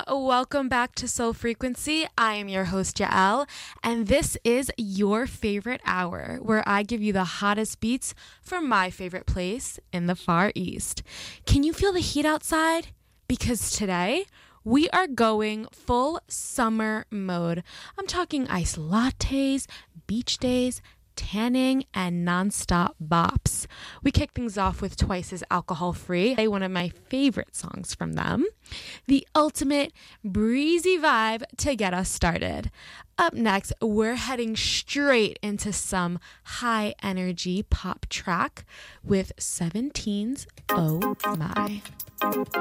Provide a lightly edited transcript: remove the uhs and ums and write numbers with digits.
Welcome back to Soul Frequency. I am your host, Jael, and this is your favorite hour where I give you the hottest beats from my favorite place in the Far East. Can you feel the heat outside? Because today we are going full summer mode. I'm talking iced lattes, beach days, tanning, and nonstop bops. We kick things off with Twice as Alcohol Free, one of my favorite songs from them. The ultimate breezy vibe to get us started. Up next, we're heading straight into some high energy pop track with 17's Oh My.